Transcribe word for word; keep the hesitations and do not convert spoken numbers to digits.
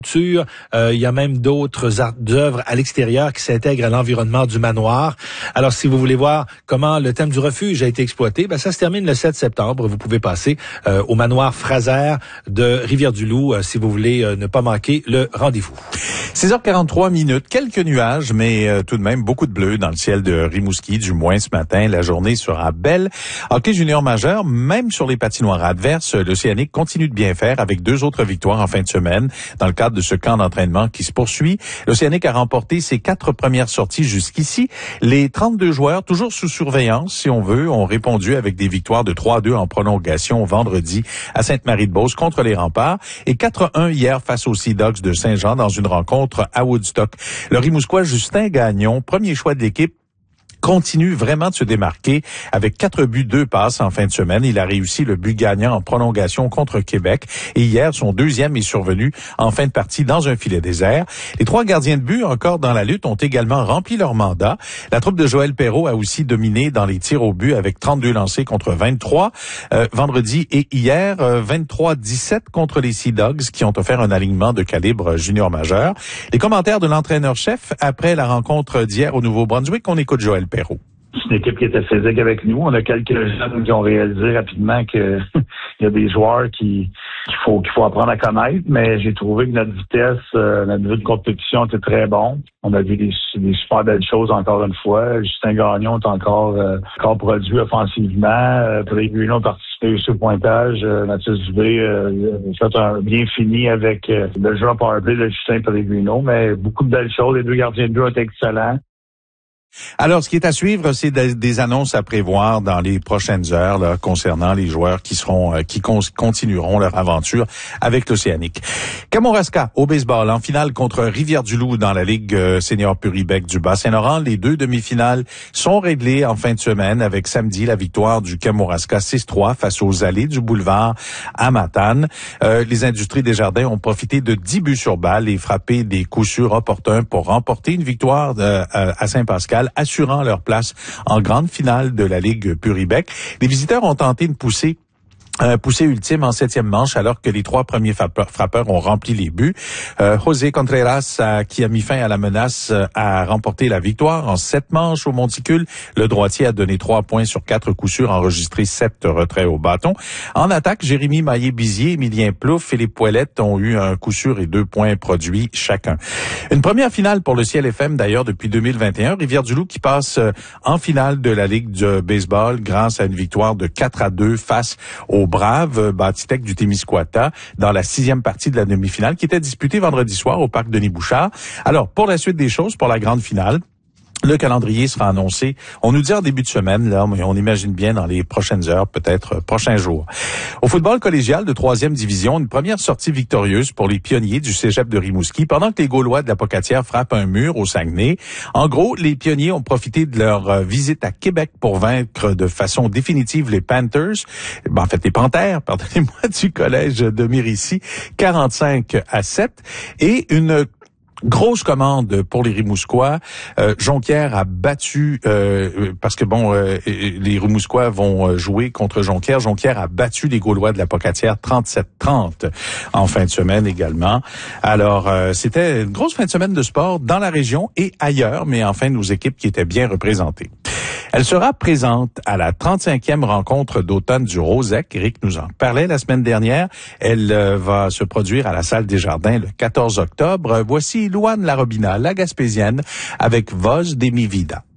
Euh, il y a même d'autres œuvres à l'extérieur qui s'intègrent à l'environnement du manoir. Alors, si vous voulez voir comment le thème du refuge a été exploité, ben ça se termine le sept septembre. Vous pouvez passer euh, au manoir Fraser de Rivière-du-Loup euh, si vous voulez euh, ne pas manquer le rendez-vous. six heures quarante-trois minutes, quelques nuages, mais euh, tout de même beaucoup de bleu dans le ciel de Rimouski, du moins ce matin. La journée sera belle. Hockey junior majeur, même sur les patinoires adverses, l'Océanique continue de bien faire avec deux autres victoires en fin de semaine dans le cadre de ce camp d'entraînement qui se poursuit. L'Océanique a remporté ses quatre premières sorties jusqu'ici. Les trente-deux joueurs, toujours sous surveillance, si on veut, ont répondu avec des victoires de trois à deux en prolongation vendredi à Sainte-Marie-de-Beauce contre les Remparts et quatre à un hier face aux Sea Dogs de Saint-Jean dans une rencontre à Woodstock. Le Rimouskois Justin Gagnon, premier choix de l'équipe, continue vraiment de se démarquer avec quatre buts, deux passes en fin de semaine. Il a réussi le but gagnant en prolongation contre Québec. Et hier, son deuxième est survenu en fin de partie dans un filet désert. Les trois gardiens de but, encore dans la lutte, ont également rempli leur mandat. La troupe de Joël Perreault a aussi dominé dans les tirs au but avec trente-deux lancés contre vingt-trois. Euh, vendredi et hier, euh, vingt-trois dix-sept contre les Sea Dogs qui ont offert un alignement de calibre junior majeur. Les commentaires de l'entraîneur-chef après la rencontre d'hier au Nouveau-Brunswick, on écoute Joël Perreault. C'est une équipe qui était physique avec nous. On a quelques jeunes qui ont réalisé rapidement que il y a des joueurs qui qu'il faut qu'il faut apprendre à connaître, mais j'ai trouvé que notre vitesse, euh, notre niveau de compétition était très bon. On a vu des, des super belles choses encore une fois. Justin Gagnon est encore euh, encore produit offensivement. Euh, Pellegrino a participé aussi au pointage. Euh, Mathieu Dubé euh, a fait un bien fini avec euh, le jeu en powerplay de Justin Pellegrino, mais beaucoup de belles choses. Les deux gardiens de but ont été excellents. Alors, ce qui est à suivre, c'est des, des annonces à prévoir dans les prochaines heures là, concernant les joueurs qui seront, euh, qui con, continueront leur aventure avec l'Océanique. Kamouraska au baseball en finale contre Rivière-du-Loup dans la Ligue euh, senior Puribec du Bas-Saint-Laurent. Les deux demi-finales sont réglées en fin de semaine avec samedi la victoire du Kamouraska six trois face aux allées du boulevard à Matane. Euh, les Industries Desjardins ont profité de dix buts sur balle et frappé des coups sûrs opportuns pour remporter une victoire euh, à Saint-Pascal, assurant leur place en grande finale de la Ligue Puribec. Les visiteurs ont tenté de pousser Un poussée ultime en septième manche alors que les trois premiers frappeurs ont rempli les buts. Euh, José Contreras, a, qui a mis fin à la menace, a remporté la victoire en sept manches au monticule. Le droitier a donné trois points sur quatre coups sûrs, enregistré sept retraits au bâton. En attaque, Jérémy Maillé-Bizier, Émilien Plouffe, Philippe Poilette ont eu un coup sûr et deux points produits chacun. Une première finale pour le Ciel F M d'ailleurs depuis deux mille vingt et un. Rivière-du-Loup qui passe en finale de la Ligue de baseball grâce à une victoire de quatre à deux face au Brave, Batitech du Témiscouata, dans la sixième partie de la demi-finale qui était disputée vendredi soir au Parc Denis-Bouchard. Alors, pour la suite des choses, pour la grande finale, le calendrier sera annoncé, on nous dit en début de semaine, là, mais on imagine bien dans les prochaines heures, peut-être prochains jours. Au football collégial de troisième division, une première sortie victorieuse pour les pionniers du cégep de Rimouski, pendant que les Gaulois de la Pocatière frappent un mur au Saguenay. En gros, les pionniers ont profité de leur visite à Québec pour vaincre de façon définitive les Panthers, ben, en fait les Panthères, pardonnez-moi, du collège de Mérici, quarante-cinq à sept, et une grosse commande pour les Rimouskois. Euh, Jonquière a battu, euh, parce que bon, euh, les Rimouskois vont jouer contre Jonquière. Jonquière a battu les Gaulois de la Pocatière trente-sept trente en fin de semaine également. Alors, euh, c'était une grosse fin de semaine de sport dans la région et ailleurs, mais enfin nos équipes qui étaient bien représentées. Elle sera présente à la trente-cinquième rencontre d'automne du Rosec. Eric nous en parlait la semaine dernière. Elle euh, va se produire à la salle des Jardins le quatorze octobre. Voici Louane Larobina, la Gaspésienne, avec Voz de mi vida.